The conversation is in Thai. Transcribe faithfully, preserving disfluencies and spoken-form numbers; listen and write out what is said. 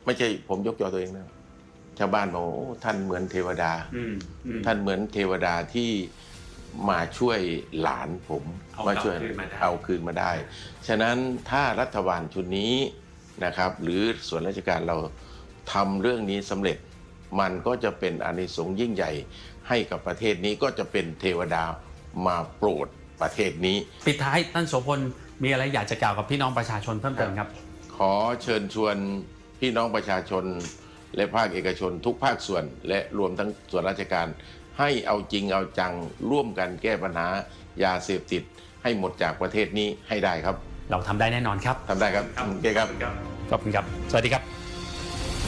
ไม่ใช่ผมยกยอตัวเองนะชาวบ้านบอกท่านเหมือนเทวดาท่านเหมือนเทวดาที่มาช่วยหลานผมมาช่วยเอาคืนมาได้ฉะนั้นถ้ารัฐบาลชุดนี้นะครับหรือส่วนราชการเราทำเรื่องนี้สำเร็จมันก็จะเป็นอานิสงส์ยิ่งใหญ่ให้กับประเทศนี้ก็จะเป็นเทวดามาโปรดประเทศนี้ปิดท้ายท่านโสพลมีอะไรอยากจะกล่าวกับพี่น้องประชาชนเพิ่มเติมครับขอเชิญชวนพี่น้องประชาชนและภาคเอกชนทุกภาคส่วนและรวมทั้งส่วนราชการให้เอาจริงเอาจังร่วมกันแก้ปัญหายาเสพติดให้หมดจากประเทศนี้ให้ได้ครับเราทำได้แน่นอนครับทำได้ครับโอเคครับขอบคุณครับสวัสดีครับ